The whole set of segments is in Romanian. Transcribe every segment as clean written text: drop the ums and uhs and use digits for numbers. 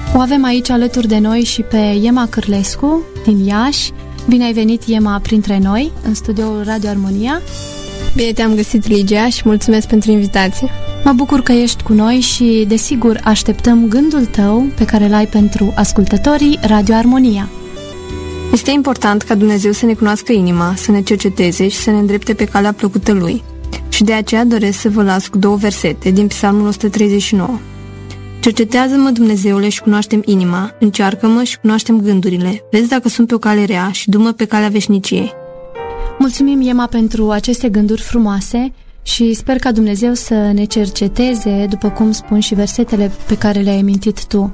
O avem aici alături de noi și pe Ema Cârlescu din Iași. Bine ai venit, Ema, printre noi, în studioul Radio Armonia. Bine te-am găsit, Ligia, și mulțumesc pentru invitație. Mă bucur că ești cu noi și, desigur, așteptăm gândul tău pe care l-ai pentru ascultătorii Radio Armonia. Este important ca Dumnezeu să ne cunoască inima, să ne cerceteze și să ne îndrepte pe calea plăcută Lui. Și de aceea doresc să vă las cu 2 versete din Psalmul 139. Cercetează-mă, Dumnezeule, și cunoaște-mi inima, încearcă-mă și cunoaște-mi gândurile, vezi dacă sunt pe o cale rea și du-mă pe calea veșniciei. Mulțumim, Ema, pentru aceste gânduri frumoase și sper ca Dumnezeu să ne cerceteze, după cum spun și versetele pe care le-ai amintit tu.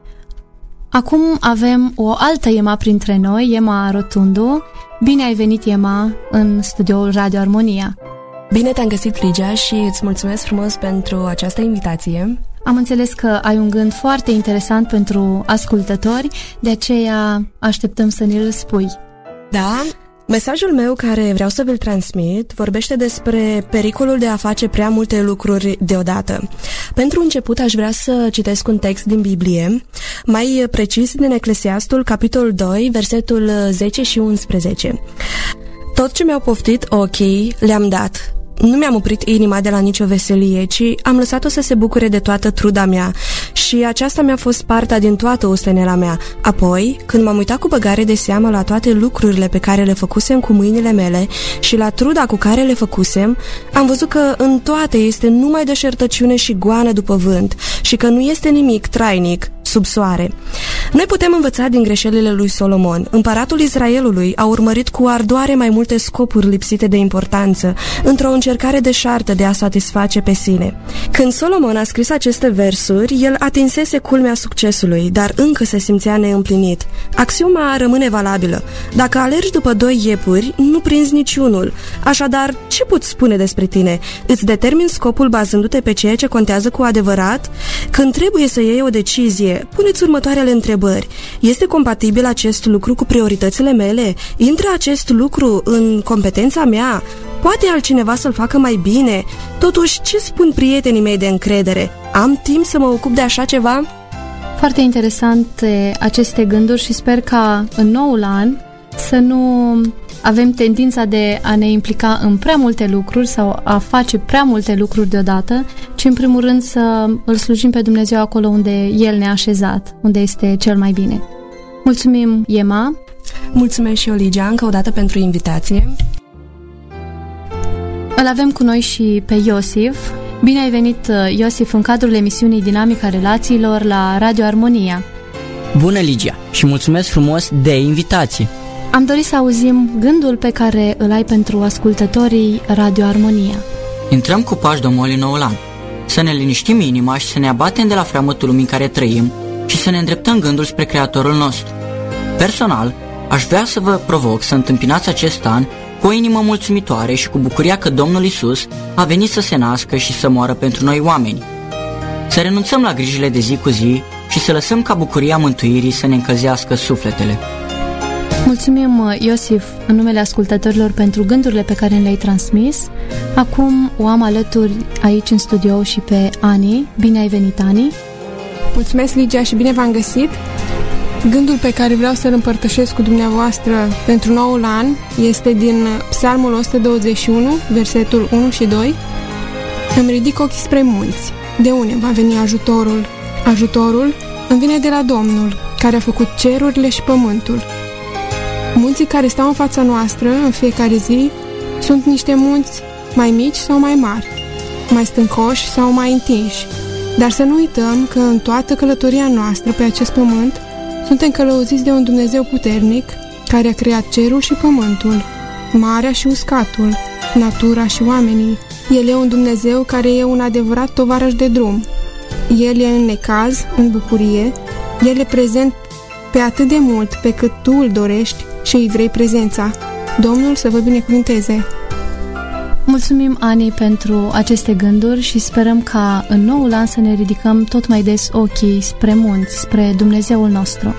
Acum avem o altă Ema printre noi, Ema Rotundu. Bine ai venit, Ema, în studioul Radio Armonia. Bine te-am găsit, Ligia, și îți mulțumesc frumos pentru această invitație. Am înțeles că ai un gând foarte interesant pentru ascultători, de aceea așteptăm să ne-l spui. Da, mesajul meu care vreau să vi-l transmit vorbește despre pericolul de a face prea multe lucruri deodată. Pentru început aș vrea să citesc un text din Biblie, mai precis din Eclesiastul, capitolul 2, versetul 10 și 11. Tot ce mi-au poftit ochii le-am dat. Nu mi-am oprit inima de la nicio veselie, ci am lăsat-o să se bucure de toată truda mea și aceasta mi-a fost partea din toată ostenela mea. Apoi, când m-am uitat cu băgare de seamă la toate lucrurile pe care le făcusem cu mâinile mele și la truda cu care le făcusem, am văzut că în toate este numai deșertăciune și goană după vânt și că nu este nimic trainic sub soare. Noi putem învăța din greșelile lui Solomon. Împăratul Israelului a urmărit cu ardoare mai multe scopuri lipsite de importanță, într-o încercare deșartă de a satisface pe sine. Când Solomon a scris aceste versuri, el atinsese culmea succesului, dar încă se simțea neîmplinit. Axioma rămâne valabilă. Dacă alergi după 2 iepuri, nu prinzi niciunul. Așadar, ce poți spune despre tine? Îți determini scopul bazându-te pe ceea ce contează cu adevărat? Când trebuie să iei o decizie, puneți următoarele întrebări. Este compatibil acest lucru cu prioritățile mele? Intră acest lucru în competența mea? Poate altcineva să-l facă mai bine? Totuși, ce spun prietenii mei de încredere? Am timp să mă ocup de așa ceva? Foarte interesante aceste gânduri și sper ca în noul an să nu avem tendința de a ne implica în prea multe lucruri sau a face prea multe lucruri deodată, ci în primul rând să îl slujim pe Dumnezeu acolo unde El ne-a așezat, unde este cel mai bine. Mulțumim, Ema! Mulțumesc și eu, Ligia, încă o dată pentru invitație. Îl avem cu noi și pe Iosif. Bine ai venit, Iosif, în cadrul emisiunii Dinamica Relațiilor la Radio Armonia. Bună, Ligia, și mulțumesc frumos de invitație. Am dorit să auzim gândul pe care îl ai pentru ascultătorii Radio Armonia. Intrăm cu pași domoli în noul an. Să ne liniștim inima și să ne abatem de la freamătul lumii în care trăim și să ne îndreptăm gândul spre Creatorul nostru. Personal, aș vrea să vă provoc să întâmpinați acest an cu o inimă mulțumitoare și cu bucuria că Domnul Iisus a venit să se nască și să moară pentru noi oameni. Să renunțăm la grijile de zi cu zi și să lăsăm ca bucuria mântuirii să ne încălzească sufletele. Mulțumim, Iosif, în numele ascultătorilor pentru gândurile pe care le-ai transmis. Acum o am alături aici în studio și pe Ani. Bine ai venit, Ani! Mulțumesc, Ligia, și bine v-am găsit! Gândul pe care vreau să-l împărtășesc cu dumneavoastră pentru noul an este din Psalmul 121, versetul 1 și 2. Îmi ridic ochii spre munți. De unde va veni ajutorul? Ajutorul îmi vine de la Domnul, care a făcut cerurile și pământul. Munții care stau în fața noastră în fiecare zi sunt niște munți mai mici sau mai mari, mai stâncoși sau mai întinși. Dar să nu uităm că în toată călătoria noastră pe acest pământ suntem călăuziți de un Dumnezeu puternic care a creat cerul și pământul, marea și uscatul, natura și oamenii. El e un Dumnezeu care e un adevărat tovarăș de drum. El e în necaz, în bucurie, El e prezent pe atât de mult pe cât tu îl dorești și îi vrei prezența. Domnul să vă binecuvânteze! Mulțumim, Ani, pentru aceste gânduri și sperăm ca în noul an să ne ridicăm tot mai des ochii spre munți, spre Dumnezeul nostru.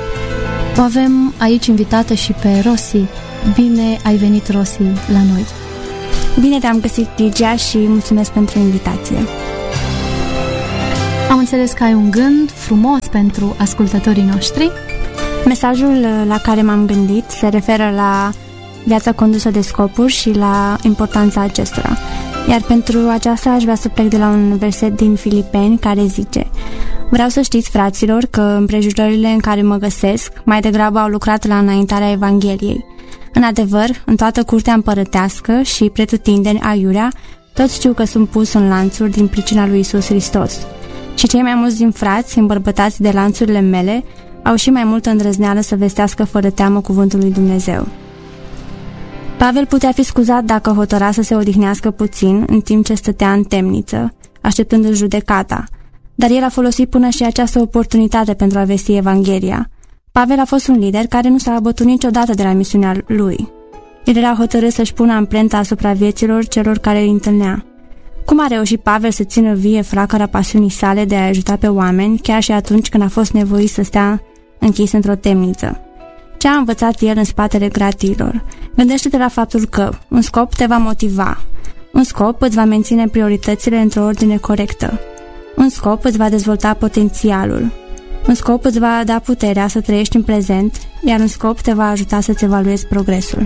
O avem aici invitată și pe Rosi. Bine ai venit, Rosi, la noi! Bine te-am găsit, Ligia, și mulțumesc pentru invitație! Am înțeles că ai un gând frumos pentru ascultătorii noștri. Mesajul la care m-am gândit se referă la viața condusă de scopuri și la importanța acestora. Iar pentru aceasta aș vrea să plec de la un verset din Filipeni care zice: vreau să știți, fraților, că împrejurările în care mă găsesc mai degrabă au lucrat la înaintarea Evangheliei. În adevăr, în toată curtea împărătească și pretutindeni aiurea, toți știu că sunt pus în lanțuri din pricina lui Iisus Hristos. Și cei mai mulți din frați, îmbărbătați de lanțurile mele, au și mai multă îndrăzneală să vestească fără teamă cuvântul lui Dumnezeu. Pavel putea fi scuzat dacă hotăra să se odihnească puțin în timp ce stătea în temniță, așteptând judecata, dar el a folosit până și această oportunitate pentru a vesti Evanghelia. Pavel a fost un lider care nu s-a abătut niciodată de la misiunea lui. El era hotărât să-și pună amprenta asupra vieților celor care îi întâlnea. Cum a reușit Pavel să țină vie flacăra pasiunii sale de a ajuta pe oameni, chiar și atunci când a fost nevoit să stea închis într-o temniță? Ce a învățat el în spatele gratiilor? Gândește-te la faptul că un scop te va motiva, un scop îți va menține prioritățile într-o ordine corectă, un scop îți va dezvolta potențialul, un scop îți va da puterea să trăiești în prezent, iar un scop te va ajuta să-ți evaluezi progresul.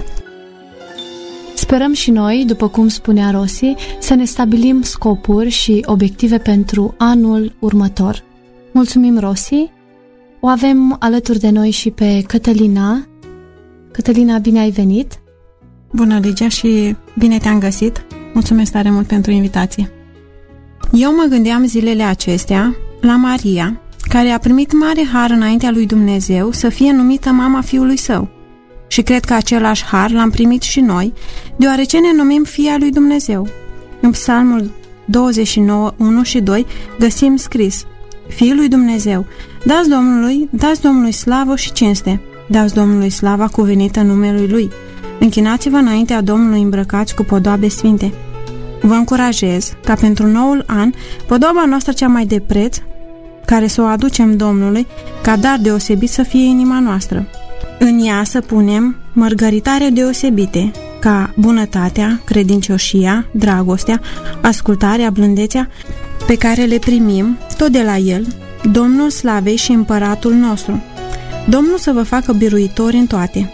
Sperăm și noi, după cum spunea Rosy, să ne stabilim scopuri și obiective pentru anul următor. Mulțumim, Rosy! O avem alături de noi și pe Cătălina. Cătălina, bine ai venit! Bună, Ligia, și bine te-am găsit! Mulțumesc tare mult pentru invitație! Eu mă gândeam zilele acestea la Maria, care a primit mare har înaintea lui Dumnezeu să fie numită mama Fiului Său. Și cred că același har l-am primit și noi, deoarece ne numim Fia lui Dumnezeu. În Psalmul 29, 1 și 2 găsim scris: Fiul lui Dumnezeu, dați Domnului slavă și cinste, dați Domnului slava cuvenită numelui Lui. Închinați-vă înaintea Domnului îmbrăcați cu podoabe sfinte. Vă încurajez ca pentru noul an, podoaba noastră cea mai de preț, care să o aducem Domnului, ca dar deosebit să fie inima noastră. În ea să punem mărgăritare deosebite, ca bunătatea, credincioșia, dragostea, ascultarea, blândețea, pe care le primim tot de la El, Domnul slavei și împăratul nostru. Domnul să vă facă biruitori în toate.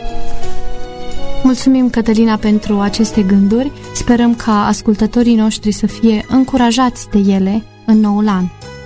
Mulțumim, Cătălina, pentru aceste gânduri. Sperăm ca ascultătorii noștri să fie încurajați de ele în noul an.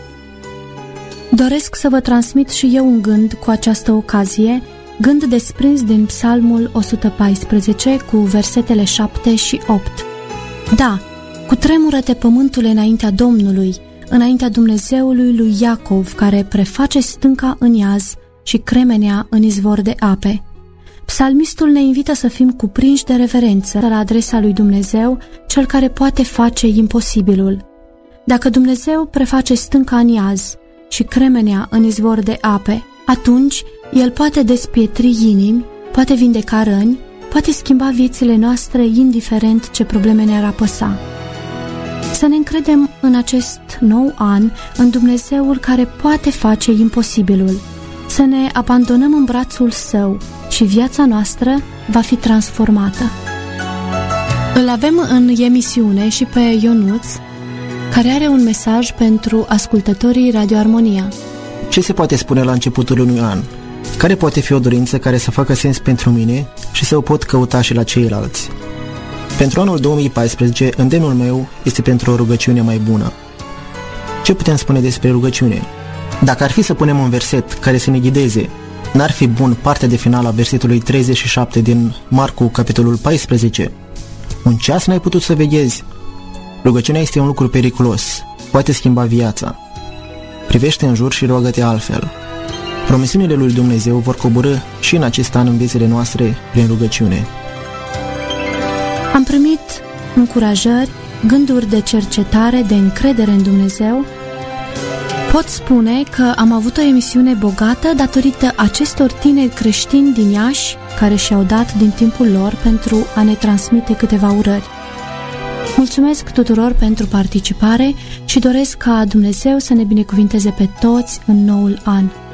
Doresc să vă transmit și eu un gând cu această ocazie, gând desprins din Psalmul 114 cu versetele 7 și 8. Da, cutremură-te pământule înaintea Domnului, înaintea Dumnezeului lui Iacov, care preface stânca în iaz și cremenea în izvor de ape. Psalmistul ne invită să fim cuprinși de reverență la adresa lui Dumnezeu, cel care poate face imposibilul. Dacă Dumnezeu preface stânca în iaz și cremenea în izvor de ape, atunci El poate despietri inimi, poate vindeca răni, poate schimba viețile noastre indiferent ce probleme ne-ar apăsa. Să ne încredem în acest nou an în Dumnezeul care poate face imposibilul. Să ne abandonăm în brațul Său și viața noastră va fi transformată. Îl avem în emisiune și pe Ionuț, care are un mesaj pentru ascultătorii Radio Armonia. Ce se poate spune la începutul unui an? Care poate fi o dorință care să facă sens pentru mine și să o pot căuta și la ceilalți? Pentru anul 2014, îndemnul meu este pentru o rugăciune mai bună. Ce putem spune despre rugăciune? Dacă ar fi să punem un verset care să ne ghideze, n-ar fi bun partea de finală a versetului 37 din Marcu, capitolul 14? Un ceas n-ai putut să veghezi. Rugăciunea este un lucru periculos, poate schimba viața. Privește în jur și roagă-te altfel. Promisiunile lui Dumnezeu vor coborî și în acest an în viețile noastre prin rugăciune. Am primit încurajări, gânduri de cercetare, de încredere în Dumnezeu. Pot spune că am avut o emisiune bogată datorită acestor tineri creștini din Iași care și-au dat din timpul lor pentru a ne transmite câteva urări. Mulțumesc tuturor pentru participare și doresc ca Dumnezeu să ne binecuvinteze pe toți în noul an.